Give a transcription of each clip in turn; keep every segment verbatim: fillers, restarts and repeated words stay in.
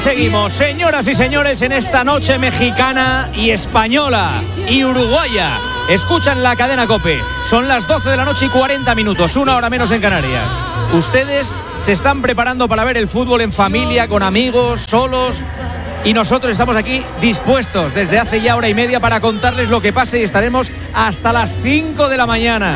seguimos, señoras y señores, en esta noche mexicana y española y uruguaya. Escuchan la cadena COPE. Son las doce de la noche y cuarenta minutos, una hora menos en Canarias. Ustedes se están preparando para ver el fútbol en familia, con amigos, solos. Y nosotros estamos aquí dispuestos desde hace ya hora y media para contarles lo que pase y estaremos hasta las cinco de la mañana.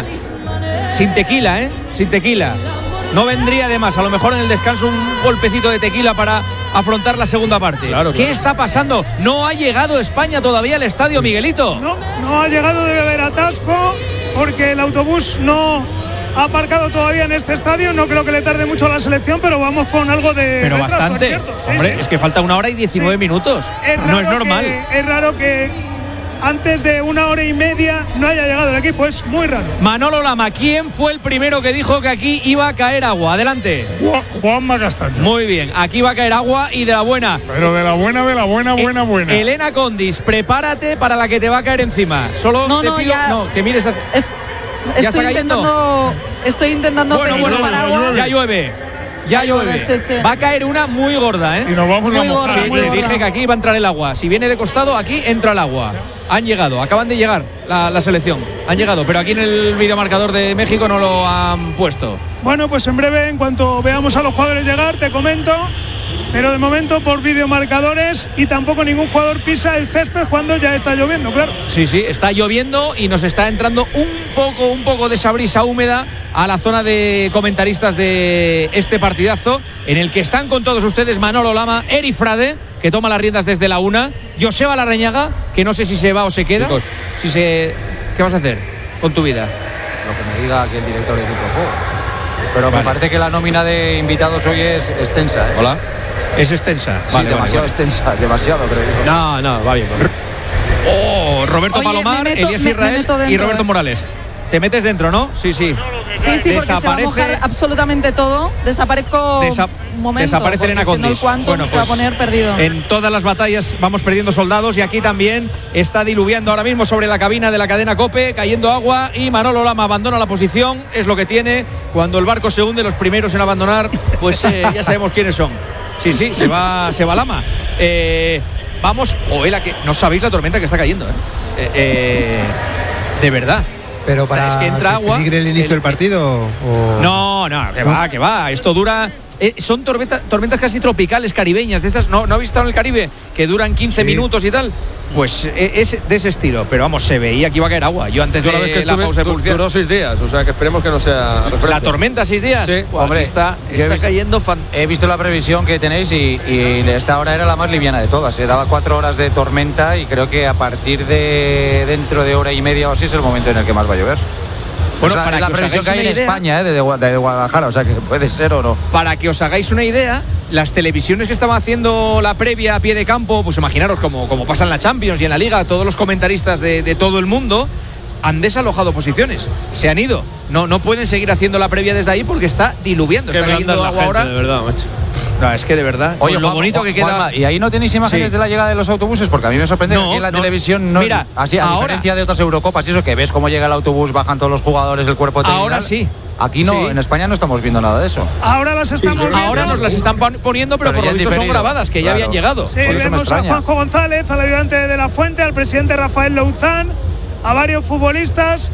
Sin tequila, ¿eh? Sin tequila. No vendría de más, a lo mejor en el descanso un golpecito de tequila para afrontar la segunda parte. Claro, claro. ¿Qué está pasando? No ha llegado España todavía al estadio, Miguelito. No, no ha llegado, debe haber atasco, porque el autobús no ha aparcado todavía en este estadio. No creo que le tarde mucho a la selección, pero vamos con algo de Pero retraso, bastante. ¿cierto? Sí, Hombre, sí. es que falta una hora y diecinueve Sí. minutos. Es no es normal. Que, es raro que antes de una hora y media no haya llegado el equipo, es muy raro. Manolo Lama, ¿quién fue el primero que dijo que aquí iba a caer agua? Adelante. Juan, Juanma Castaño. Muy bien, aquí va a caer agua y de la buena. Pero de la buena, de la buena, buena, eh, buena. Elena Condis, prepárate para la que te va a caer encima. Solo no, te no, pido ya, no, que mires a... es, ¿Ya estoy está intentando estoy intentando bueno, pedir bueno, un paraguas. ya llueve. Ya Ya llueve. llueve, sí, sí. Va a caer una muy gorda, ¿eh? Y nos vamos Muy a mojar. gorda, Sí, muy le gorda. dije que aquí iba a entrar el agua. Si viene de costado, aquí entra el agua. Han llegado, acaban de llegar la, la selección. Han llegado, pero aquí en el videomarcador de México no lo han puesto. Bueno, pues en breve, en cuanto veamos a los jugadores llegar, te comento. Pero de momento por videomarcadores, y tampoco ningún jugador pisa el césped cuando ya está lloviendo, claro. Sí, sí, está lloviendo y nos está entrando un poco, un poco de esa brisa húmeda a la zona de comentaristas de este partidazo, en el que están con todos ustedes Manolo Lama, Eri Frade, que toma las riendas desde la una, Joseba Larrañaga, que no sé si se va o se queda. Chicos. Si se... ¿Qué vas a hacer con tu vida? Lo que me diga aquí el director de Equipo Juego. Pero Vale. me parece que la nómina de invitados hoy es extensa, ¿eh? Hola. Es extensa. Sí, demasiado extensa, demasiado creo yo. No, no, va bien. Oh, Roberto Oye, Palomar, me meto- Elías me- me Israel meto dentro, y Roberto eh. Morales. Te metes dentro, ¿no? Sí, sí. Sí, sí, porque se va a Desaparece- mojar absolutamente todo. Desaparezco Desa- un momento. desaparece porque Elena si no, Condis. el Quantum Bueno, se va a pues, poner perdido. En todas las batallas vamos perdiendo soldados y aquí también está diluviando ahora mismo sobre la cabina de la cadena COPE, cayendo agua, y Manolo Lama abandona la posición. Es lo que tiene cuando el barco se hunde, los primeros en abandonar, pues eh, ya sabemos quiénes son. Sí, sí, se va, se va Lama. Eh, vamos, joder, la que no sabéis la tormenta que está cayendo, ¿eh? Eh, eh, de verdad. Pero O sea, para es que entra agua, peligre el inicio el- del partido o... No, no, que ¿No? va, que va. Esto dura. Eh, son tormentas, tormentas casi tropicales, caribeñas, de estas. ¿No, no habéis estado en el Caribe? Que duran quince Sí. minutos y tal. Pues eh, es de ese estilo. Pero vamos, se veía que iba a caer agua. Yo antes Yo la de vez que la estuve, pausa de du- publicidad. duró seis días, o sea que esperemos que no sea referencia. La tormenta, seis días. Sí, Buah, hombre, está, yo he está visto- cayendo fan- He visto la previsión que tenéis y, y esta hora era la más liviana de todas. Se daba cuatro horas de tormenta y creo que a partir de dentro de hora y media o así es el momento en el que más va a llover. Bueno, es la, para es la que os previsión hagáis que hay una en idea- España, ¿eh? de, Gua- de Guadalajara, o sea que puede ser o no. Para que os hagáis una idea, las televisiones que estaban haciendo la previa a pie de campo, pues imaginaros como, como pasa en la Champions y en la Liga, todos los comentaristas de, de todo el mundo han desalojado posiciones, se han ido. No, no pueden seguir haciendo la previa desde ahí porque está diluviando, Qué está blanda cayendo es la agua gente, ahora. de verdad, macho. No, es que de verdad, Oye, con lo Juan- bonito Juan- que queda. Juanma, ¿y ahí no tenéis imágenes Sí. de la llegada de los autobuses? Porque a mí me sorprende No, que aquí en la no. televisión no. Mira, así, a ahora- diferencia de otras Eurocopas y eso, que ves cómo llega el autobús, bajan todos los jugadores, el cuerpo técnico. Ahora sí. Aquí no, Sí. en España no estamos viendo nada de eso. Ahora las estamos viendo. Ahora nos las están pon- poniendo, pero, Pero por ya lo en visto son diferido. grabadas, que ya Claro. habían llegado. Sí, Por eso me vemos a extraña. Juanjo González, al ayudante de la Fuente, al presidente Rafael Louzán, a varios futbolistas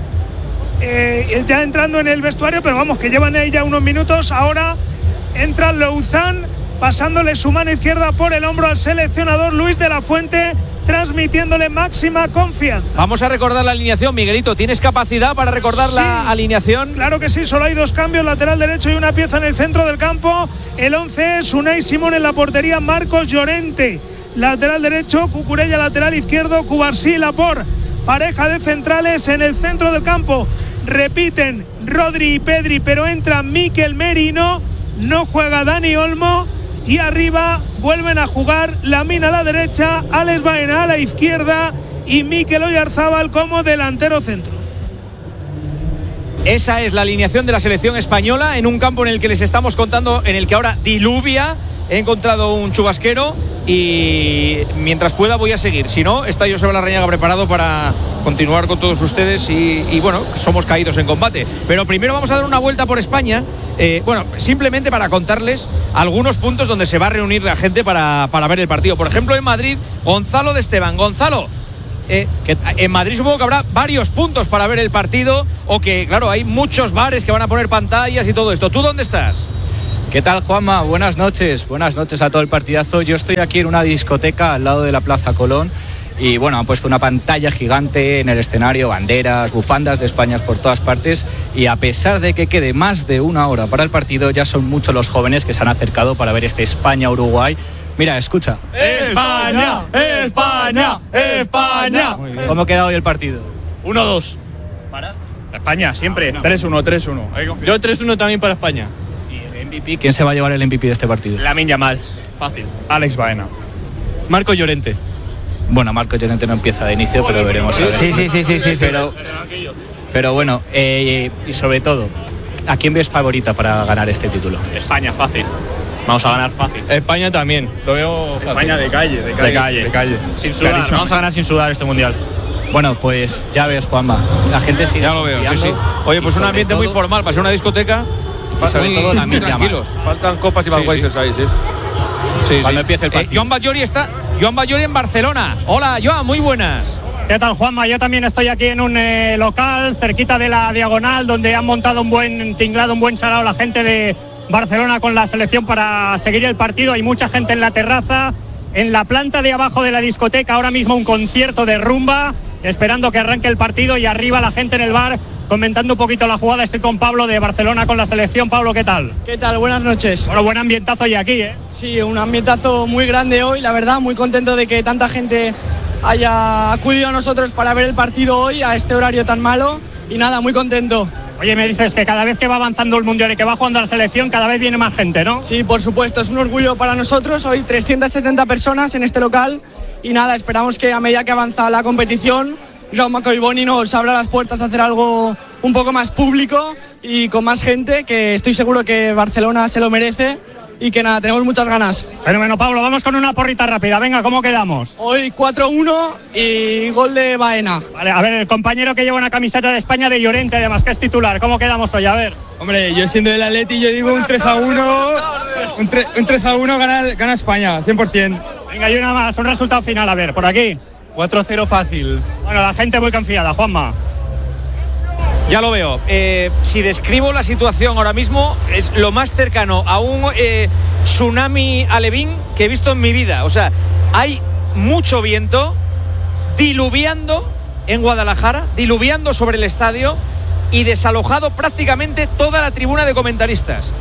eh, ya entrando en el vestuario, pero vamos, que llevan ahí ya unos minutos. Ahora entra Louzán, pasándole su mano izquierda por el hombro al seleccionador Luis de la Fuente, transmitiéndole máxima confianza. Vamos a recordar la alineación, Miguelito. ¿Tienes capacidad para recordar Sí. la alineación? Claro que sí, solo hay dos cambios, lateral derecho y una pieza en el centro del campo. El once es Unai Simón en la portería, Marcos Llorente. Lateral derecho, Cucurella, lateral izquierdo, Cubarsí y Laporte. Pareja de centrales en el centro del campo. Repiten Rodri y Pedri, pero entra Mikel Merino. No juega Dani Olmo. Y arriba vuelven a jugar Lamine a la derecha, Alex Baena a la izquierda y Mikel Oyarzábal como delantero centro. Esa es la alineación de la selección española en un campo en el que les estamos contando, en el que ahora diluvia. He encontrado un chubasquero y mientras pueda voy a seguir. Si no, está Joseba Larrañaga preparado para continuar con todos ustedes y, y bueno, somos caídos en combate. Pero primero vamos a dar una vuelta por España, eh, bueno, simplemente para contarles algunos puntos donde se va a reunir la gente para, para ver el partido. Por ejemplo, en Madrid, Gonzalo de Esteban. Gonzalo, eh, que en Madrid supongo que habrá varios puntos para ver el partido, o que, claro, hay muchos bares que van a poner pantallas y todo esto. ¿Tú dónde estás? ¿Qué tal, Juanma? Buenas noches, buenas noches a todo el partidazo. Yo estoy aquí en una discoteca al lado de la Plaza Colón y bueno, han puesto una pantalla gigante en el escenario, banderas, bufandas de España por todas partes, y a pesar de que quede más de una hora para el partido, ya son muchos los jóvenes que se han acercado para ver este España-Uruguay. Mira, escucha. ¡España! ¡España! ¡España! ¿Cómo ha quedado hoy el partido? uno dos. ¿Para? España, siempre. tres uno, tres uno. Yo tres uno también para España. ¿Quién se va a llevar el M V P de este partido? Lamine Yamal, fácil. Alex Baena. Marco Llorente. Bueno, Marco Llorente no empieza de inicio, pero veremos. Sí, sí, sí, sí, sí, sí. Pero, pero bueno, eh, y sobre todo, ¿a quién ves favorita para ganar este título? España, fácil. Vamos a ganar fácil. España también, lo veo fácil. España de calle, de calle. De calle, de calle. Sin sudar, Clarísimo. vamos a ganar sin sudar este mundial. Bueno, pues ya ves, Juanma, la gente sigue. Ya lo veo, sí, sí. Oye, pues un ambiente muy formal, para ser una discoteca. Y sobre muy, todo la muy tranquilos. Faltan copas y Sí, Budweiser sí. ahí, sí. Sí, Cuando sí. empiece el Eh, partido. Joan Batllori está. Joan Batllori en Barcelona. Hola, Joan, muy buenas. ¿Qué tal, Juanma? Yo también estoy aquí en un eh, local cerquita de la Diagonal, donde han montado un buen tinglado, un buen sarao la gente de Barcelona con la selección para seguir el partido. Hay mucha gente en la terraza, en la planta de abajo de la discoteca, ahora mismo un concierto de rumba, esperando que arranque el partido, y arriba la gente en el bar comentando un poquito la jugada. Estoy con Pablo de Barcelona con la selección. Pablo, ¿qué tal? ¿Qué tal? Buenas noches. Bueno, buen ambientazo hoy aquí, ¿eh? Sí, un ambientazo muy grande hoy, la verdad, muy contento de que tanta gente haya acudido a nosotros para ver el partido hoy a este horario tan malo, y nada, muy contento. Oye, me dices que cada vez que va avanzando el Mundial y que va jugando la selección, cada vez viene más gente, ¿no? Sí, por supuesto, es un orgullo para nosotros, hoy trescientas setenta personas en este local, y nada, esperamos que a medida que avanza la competición, Jaume Collboni nos abra las puertas a hacer algo un poco más público y con más gente, que estoy seguro que Barcelona se lo merece, y que nada, tenemos muchas ganas. Fenómeno, Pablo, vamos con una porrita rápida. Venga, ¿cómo quedamos? Hoy cuatro uno y gol de Baena. Vale, a ver, el compañero que lleva una camiseta de España de Llorente, además, que es titular, ¿cómo quedamos hoy? A ver. Hombre, yo siendo del Atleti, yo digo un tres a uno. Un, tre- un tres a uno gana, gana España, cien por ciento. Venga, y una más, un resultado final, a ver, por aquí. cuatro cero fácil. Bueno, la gente muy confiada, Juanma. Ya lo veo. Eh, si describo la situación ahora mismo, es lo más cercano a un eh, tsunami alevín que he visto en mi vida. O sea, hay mucho viento diluviando en Guadalajara, diluviando sobre el estadio y desalojado prácticamente toda la tribuna de comentaristas.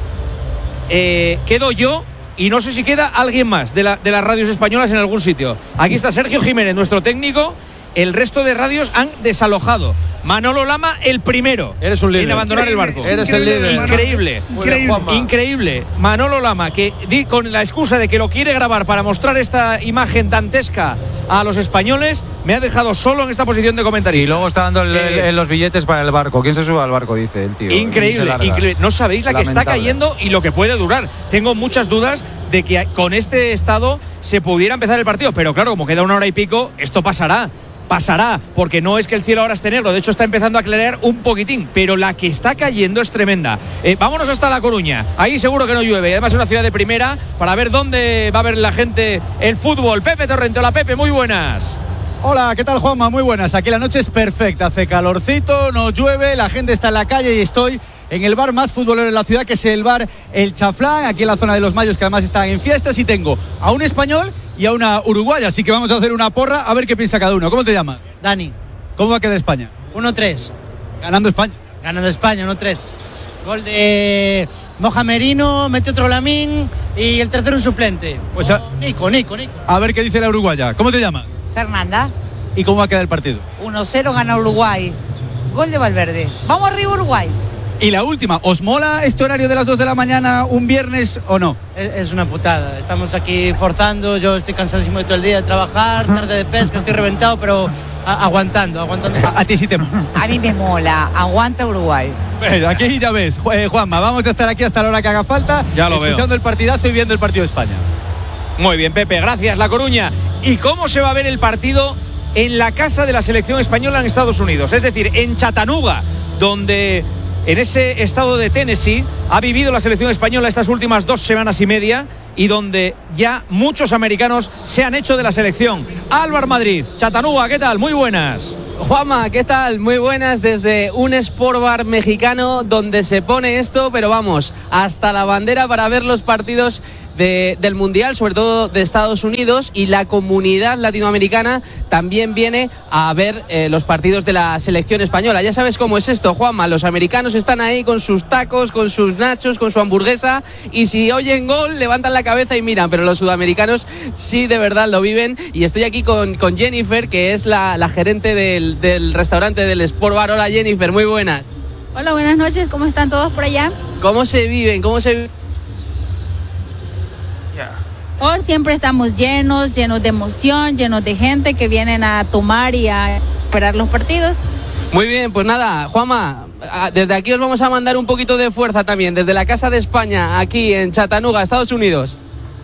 Eh, quedo yo y no sé si queda alguien más de, la, de las radios españolas en algún sitio. Aquí está Sergio Jiménez, nuestro técnico. El resto de radios han desalojado. Manolo Lama, el primero. Eres un líder. En abandonar el barco. Eres el líder. Increíble. Increíble. Increíble. Manolo Lama, que di, con la excusa de que lo quiere grabar para mostrar esta imagen dantesca a los españoles, me ha dejado solo en esta posición de comentarista. Y luego está dando el- Eh, el- los billetes para el barco. ¿Quién se sube al barco? Dice el tío. Y se Increíble, larga. increíble. No sabéis la que está Lamentable. cayendo y lo que puede durar. Tengo muchas dudas de que con este estado se pudiera empezar el partido, pero claro, como queda una hora y pico, esto pasará. Pasará, porque no es que el cielo ahora esté negro, de hecho está empezando a clarear un poquitín, pero la que está cayendo es tremenda. Eh, vámonos hasta La Coruña, ahí seguro que no llueve, además es una ciudad de primera, para ver dónde va a ver la gente el fútbol. Pepe Torrentola. Pepe, muy buenas. Hola, ¿qué tal, Juanma? Muy buenas. Aquí la noche es perfecta, hace calorcito, no llueve, la gente está en la calle y estoy en el bar más futbolero de la ciudad, que es el bar El Chaflán, aquí en la zona de Los Mayos, que además están en fiestas, y tengo a un español y a una uruguaya, así que vamos a hacer una porra a ver qué piensa cada uno. ¿Cómo te llamas? Dani. ¿Cómo va a quedar España? uno tres. Ganando España. Ganando España, uno tres. Gol de Moja Merino, mete otro Lamín y el tercero un suplente. Pues a, Nico, Nico, Nico. a ver qué dice la uruguaya. ¿Cómo te llamas? Fernanda, ¿Y cómo va a quedar el partido? uno cero gana Uruguay. Gol de Valverde. Vamos arriba, Uruguay. Y la última, ¿os mola este horario de las dos de la mañana un viernes o no? Es, es una putada. Estamos aquí forzando. Yo estoy cansadísimo de todo el día de trabajar, tarde de pesca, estoy reventado, pero a- aguantando, aguantando. A, a ti sí te mola. A mí me mola. Aguanta Uruguay. Bueno, aquí ya ves, Ju- eh, Juanma, vamos a estar aquí hasta la hora que haga falta, Ya lo veo. escuchando el partidazo y viendo el partido de España. Muy bien, Pepe, gracias, La Coruña. ¿Y cómo se va a ver el partido en la casa de la selección española en Estados Unidos? Es decir, en Chattanooga, donde en ese estado de Tennessee ha vivido la selección española estas últimas dos semanas y media y donde ya muchos americanos se han hecho de la selección. Álvaro Madrid, Chattanooga, ¿qué tal? Muy buenas. Juanma, ¿qué tal? Muy buenas desde un Sport Bar mexicano donde se pone esto, pero vamos, hasta la bandera para ver los partidos de, del Mundial, sobre todo de Estados Unidos, y la comunidad latinoamericana también viene a ver eh, los partidos de la selección española. Ya sabes cómo es esto, Juanma, los americanos están ahí con sus tacos, con sus nachos, con su hamburguesa, y si oyen gol levantan la cabeza y miran, pero los sudamericanos sí de verdad lo viven. Y estoy aquí con, con Jennifer, que es la, la gerente del, del restaurante del Sport Bar. Hola Jennifer, muy buenas. Hola, buenas noches, ¿cómo están todos por allá? ¿Cómo se viven? ¿Cómo se viven? Oh, siempre estamos llenos, llenos de emoción, llenos de gente que vienen a tomar y a esperar los partidos. Muy bien, pues nada, Juanma, desde aquí os vamos a mandar un poquito de fuerza también, desde la Casa de España, aquí en Chattanooga, Estados Unidos.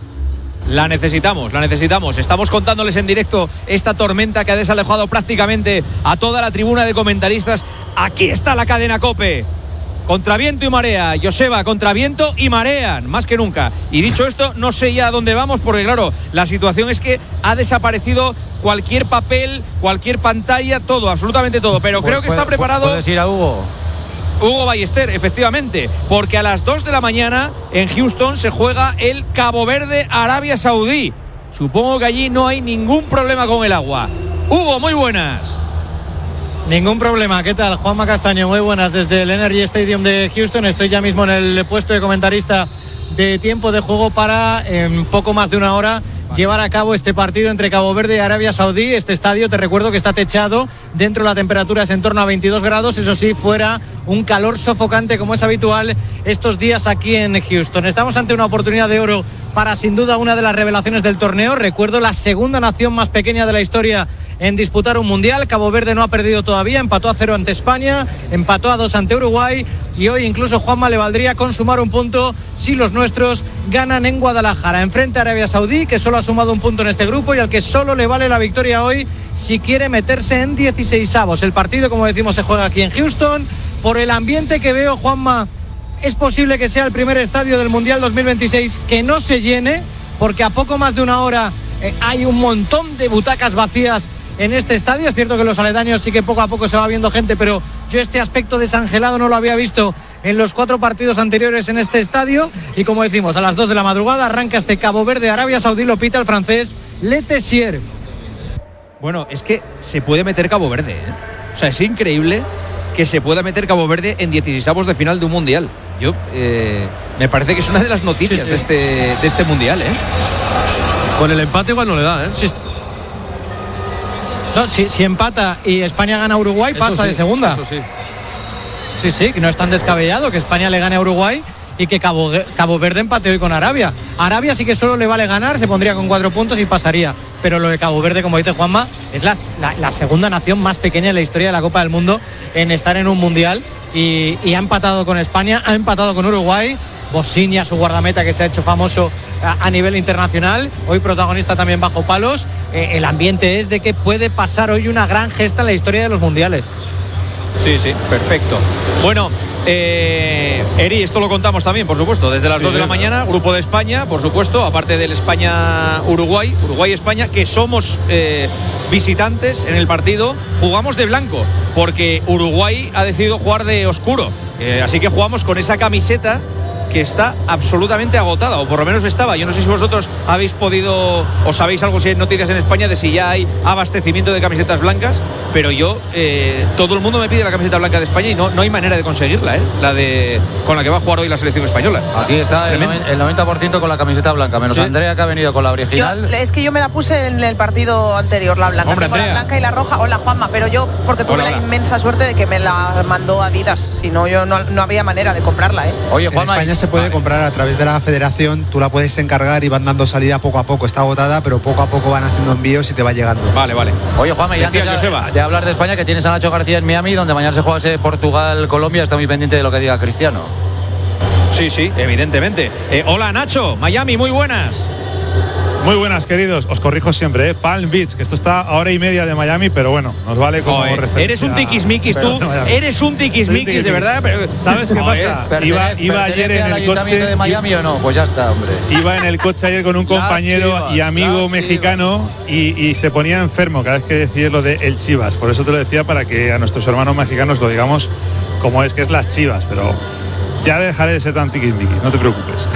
La necesitamos, la necesitamos. Estamos contándoles en directo esta tormenta que ha desalojado prácticamente a toda la tribuna de comentaristas. Aquí está la cadena COPE. Contra viento y marea, Joseba, contra viento y marean, más que nunca. Y dicho esto, no sé ya a dónde vamos, porque claro, la situación es que ha desaparecido cualquier papel, cualquier pantalla, todo, absolutamente todo. Pero pues creo que puede, está preparado. ¿Puedes ir a Hugo? Hugo Ballester, efectivamente, porque a las dos de la mañana en Houston se juega el Cabo Verde-Arabia Saudí. Supongo que allí no hay ningún problema con el agua. Hugo, muy buenas. Ningún problema, ¿qué tal? Juanma Castaño, muy buenas desde el Energy Stadium de Houston. Estoy ya mismo en el puesto de comentarista de tiempo de juego para en poco más de una hora llevar a cabo este partido entre Cabo Verde y Arabia Saudí. Este estadio, te recuerdo que está techado, dentro la temperatura es en torno a veintidós grados, eso sí, fuera un calor sofocante como es habitual estos días aquí en Houston. Estamos ante una oportunidad de oro para sin duda una de las revelaciones del torneo. Recuerdo, la segunda nación más pequeña de la historia en disputar un mundial. Cabo Verde no ha perdido todavía, empató a cero ante España, empató a dos ante Uruguay y hoy incluso Juanma le valdría consumar un punto si los nuestros ganan en Guadalajara. Enfrente a Arabia Saudí, que solo ha sumado un punto en este grupo y al que solo le vale la victoria hoy si quiere meterse en dieciseisavos. El partido, como decimos, se juega aquí en Houston. Por el ambiente que veo, Juanma, es posible que sea el primer estadio del Mundial dos mil veintiséis que no se llene, porque a poco más de una hora eh, hay un montón de butacas vacías en este estadio. Es cierto que los aledaños sí que poco a poco se va viendo gente, pero yo este aspecto desangelado no lo había visto en los cuatro partidos anteriores en este estadio. Y como decimos, a las dos de la madrugada arranca este Cabo Verde Arabia Saudí, lo pita el francés Le Tessier. Bueno, es que se puede meter Cabo Verde, ¿eh? O sea, es increíble que se pueda meter Cabo Verde en dieciseisavos de final de un mundial. Yo eh, me parece que es una de las noticias sí, sí. de este de este mundial, ¿eh? Con el empate igual no le da, ¿eh? Sí. No, si, si empata y España gana a Uruguay, eso pasa sí, de segunda. Eso sí. Sí, sí, que no es tan descabellado que España le gane a Uruguay y que Cabo, Cabo Verde empate hoy con Arabia. Arabia sí que solo le vale ganar, se pondría con cuatro puntos y pasaría. Pero lo de Cabo Verde, como dice Juanma, es la, la, la segunda nación más pequeña en la historia de la Copa del Mundo en estar en un mundial y, y ha empatado con España, ha empatado con Uruguay. Bosinia, su guardameta, que se ha hecho famoso a, a nivel internacional, hoy protagonista también bajo palos. Eh, el ambiente es de que puede pasar hoy una gran gesta en la historia de los mundiales. Sí, sí, perfecto. Bueno, eh, Eri, esto lo contamos también, por supuesto, desde las sí, dos de la claro. mañana, grupo de España, por supuesto, aparte del España-Uruguay, Uruguay-España, que somos eh, visitantes en el partido, jugamos de blanco, porque Uruguay ha decidido jugar de oscuro, eh, así que jugamos con esa camiseta que está absolutamente agotada, o por lo menos estaba. Yo no sé si vosotros habéis podido o sabéis algo, si hay noticias en España de si ya hay abastecimiento de camisetas blancas, pero yo, eh, todo el mundo me pide la camiseta blanca de España y no, no hay manera de conseguirla, ¿eh? La de con la que va a jugar hoy la selección española. Aquí está el, el noventa por ciento con la camiseta blanca, menos ¿sí? Andrea, que ha venido con la original. Yo, es que yo me la puse en el partido anterior, la blanca. Hombre, Tengo la blanca y la roja. Hola, Juanma, pero yo, porque tuve hola, la hola. inmensa suerte de que me la mandó Adidas, si no, yo no, no había manera de comprarla, ¿eh? Oye, Juanma, en España se puede vale. comprar a través de la federación, tú la puedes encargar y van dando salida poco a poco. Está agotada, pero poco a poco van haciendo envíos y te va llegando. Vale, vale. Oye, Juanma, y antes de, de hablar de España, que tienes a Nacho García en Miami, donde mañana se juega ese Portugal-Colombia, está muy pendiente de lo que diga Cristiano. Sí, sí, evidentemente. Eh, hola, Nacho, Miami, muy buenas. Muy buenas, queridos. Os corrijo siempre, ¿eh? Palm Beach, que esto está a hora y media de Miami, pero bueno, nos vale como Joder, referencia. Eres un tiquismiquis tú, eres un tiquismiquis, de verdad. Pero... ¿Sabes qué pasa? Iba, iba ayer en el coche. de Miami o no? Pues ya está, hombre. Iba en el coche ayer con un compañero Chivas, y amigo mexicano y, y se ponía enfermo cada vez que decía lo de el Chivas. Por eso te lo decía, para que a nuestros hermanos mexicanos lo digamos como es, que es las Chivas, pero ya dejaré de ser tan tiquismiquis, no te preocupes.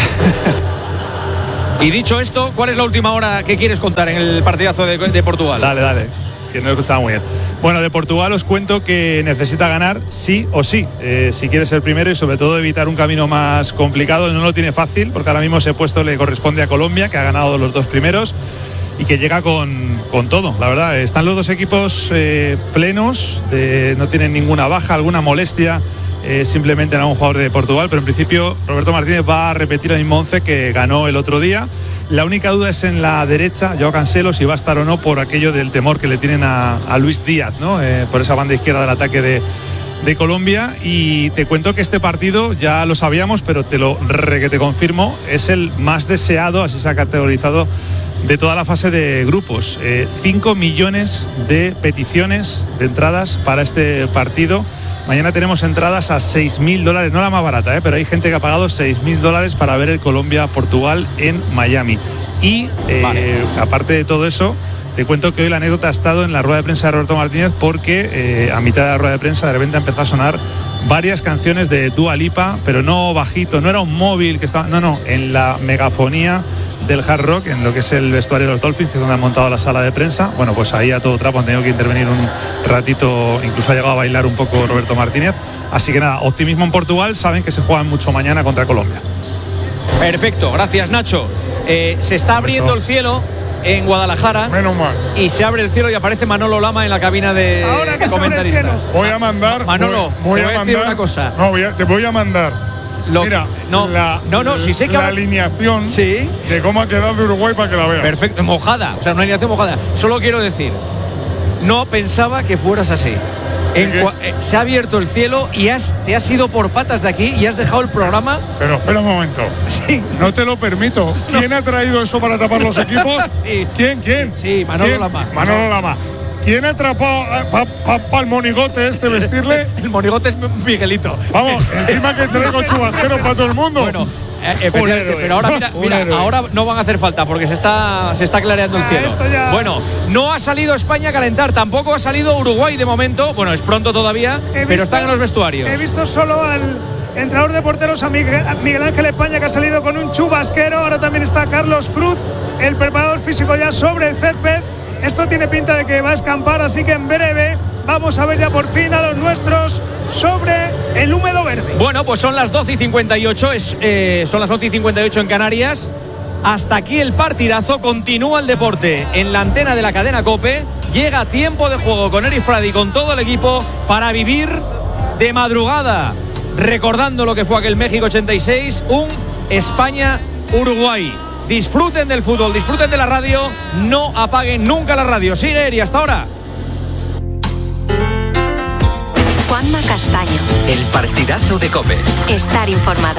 Y dicho esto, ¿cuál es la última hora que quieres contar en el partidazo de, de Portugal? Dale, dale, que no he escuchado muy bien. Bueno, de Portugal os cuento que necesita ganar sí o sí, eh, si quiere ser primero y sobre todo evitar un camino más complicado. No lo tiene fácil, porque ahora mismo ese puesto le corresponde a Colombia, que ha ganado los dos primeros y que llega con, con todo, la verdad. Están los dos equipos eh, plenos, de, no tienen ninguna baja, alguna molestia. Eh, simplemente en un jugador de Portugal, pero en principio Roberto Martínez va a repetir el mismo once que ganó el otro día. La única duda es en la derecha, Joao Cancelo, si va a estar o no, por aquello del temor que le tienen a, a Luis Díaz, ¿no? Eh, por esa banda izquierda del ataque de, de Colombia. Y te cuento que este partido, ya lo sabíamos, pero te lo re que te confirmo, es el más deseado, así se ha categorizado, de toda la fase de grupos. Eh, cinco millones de peticiones de entradas para este partido. Mañana tenemos entradas a seis mil dólares, no la más barata, ¿eh? Pero hay gente que ha pagado seis mil dólares para ver el Colombia-Portugal en Miami. Y eh, vale. Aparte de todo eso, te cuento que hoy la anécdota ha estado en la rueda de prensa de Roberto Martínez, porque eh, a mitad de la rueda de prensa de repente empezó a sonar varias canciones de Dua Lipa, pero no bajito, no era un móvil que estaba, no, no, en la megafonía del Hard Rock, en lo que es el vestuario de los Dolphins, que es donde han montado la sala de prensa. Bueno, pues ahí a todo trapo han tenido que intervenir un ratito, incluso ha llegado a bailar un poco Roberto Martínez. Así que nada, optimismo en Portugal, saben que se juegan mucho mañana contra Colombia. Perfecto, gracias Nacho. Eh, se está abriendo el cielo en Guadalajara. Menos mal. Y se abre el cielo y aparece Manolo Lama en la cabina de Ahora que comentaristas. Voy a mandar. Manolo, voy, voy te voy a, a decir mandar, una cosa. No, voy a, te voy a mandar. Lo, Mira, no, la, no, no, si sé que la ahora... alineación ¿Sí? de cómo ha quedado de Uruguay para que la veas. Perfecto, mojada, o sea, una alineación mojada. Solo quiero decir, no pensaba que fueras así. En cua- eh, se ha abierto el cielo y has, te has ido por patas de aquí y has dejado el programa. Pero espera un momento. Sí. No te lo permito. ¿Quién no. ha traído eso para tapar los equipos? Sí. ¿Quién? ¿Quién? Sí, Manolo ¿Quién? Lama. Manolo Lama. ¿Quién ha atrapado para pa, pa el monigote este vestirle? El monigote es Miguelito. Vamos, encima que traigo chubasqueros para todo el mundo. Bueno, eh, efectivamente, pero ahora mira, mira, ahora no van a hacer falta porque se está se está clareando el cielo. Ya... Bueno, no ha salido España a calentar, tampoco ha salido Uruguay de momento. Bueno, es pronto todavía, visto, pero están en los vestuarios. He visto solo al entrenador de porteros, a Miguel, a Miguel Ángel España, que ha salido con un chubasquero. Ahora también está Carlos Cruz, el preparador físico, ya sobre el césped. Esto tiene pinta de que va a escampar, así que en breve vamos a ver ya por fin a los nuestros sobre el húmedo verde. Bueno, pues son las doce y cincuenta y ocho, es, eh, son las once y cincuenta y ocho en Canarias. Hasta aquí el partidazo, continúa el deporte en la antena de la cadena COPE. Llega tiempo de juego con Eric Fradi y con todo el equipo para vivir de madrugada, recordando lo que fue aquel México ochenta y seis, un España-Uruguay. Disfruten del fútbol, disfruten de la radio, no apaguen nunca la radio. Sigue Eri, hasta ahora. Juanma Castaño. El partidazo de COPE. Estar informado.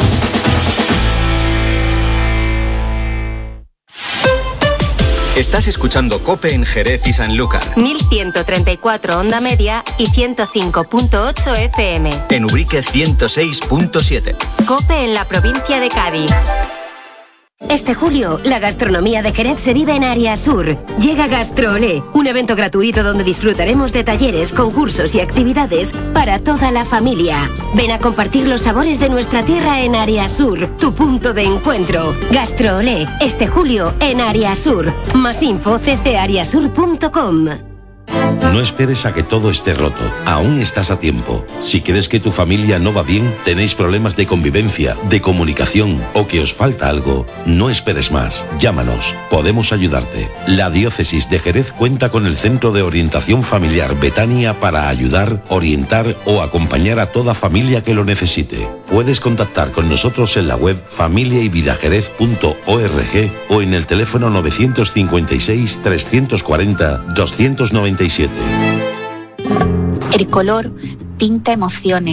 Estás escuchando COPE en Jerez y Sanlúcar. mil ciento treinta y cuatro onda media y ciento cinco punto ocho F M. En Ubrique ciento seis punto siete. COPE en la provincia de Cádiz. Este julio, la gastronomía de Jerez se vive en Área Sur. Llega GastroOlé, un evento gratuito donde disfrutaremos de talleres, concursos y actividades para toda la familia. Ven a compartir los sabores de nuestra tierra en Área Sur, tu punto de encuentro. GastroOlé, este julio en Área Sur. Más info c c ariasur punto com. No esperes a que todo esté roto. Aún estás a tiempo. Si crees que tu familia no va bien, tenéis problemas de convivencia, de comunicación o que os falta algo, no esperes más. Llámanos. Podemos ayudarte. La Diócesis de Jerez cuenta con el Centro de Orientación Familiar Betania para ayudar, orientar o acompañar a toda familia que lo necesite. Puedes contactar con nosotros en la web familia y vida jerez punto org o en el teléfono novecientos cincuenta y seis, trescientos cuarenta, doscientos noventa y siete. El color pinta emociones,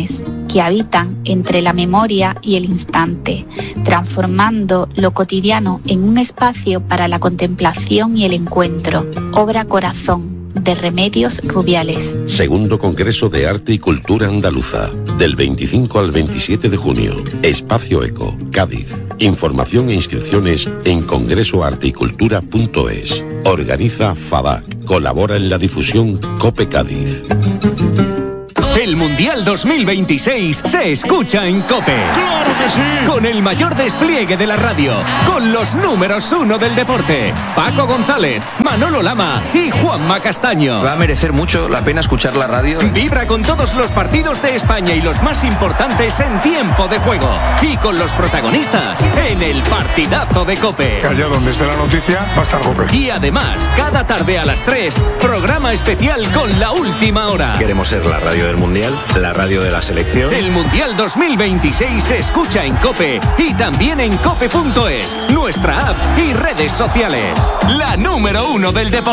que habitan entre la memoria y el instante, transformando lo cotidiano en un espacio para la contemplación y el encuentro. Obra Corazón, de Remedios Rubiales. Segundo Congreso de Arte y Cultura Andaluza, del veinticinco al veintisiete de junio. Espacio Eco, Cádiz. Información e inscripciones en congreso arte y cultura punto es. Organiza FADAC. Colabora en la difusión COPE Cádiz. El Mundial dos mil veintiséis se escucha en COPE. ¡Claro que sí! Con el mayor despliegue de la radio, con los números uno del deporte, Paco González, Manolo Lama y Juanma Castaño. Va a merecer mucho la pena escuchar la radio. Vibra con todos los partidos de España y los más importantes en tiempo de juego. Y con los protagonistas en el partidazo de COPE. Que allá donde esté la noticia va a estar COPE. Y además, cada tarde a las tres, programa especial con la última hora. Queremos ser la radio del Mundial, la radio de la selección. El Mundial dos mil veintiséis se escucha en COPE y también en cope punto es, nuestra app y redes sociales. La número uno del deporte.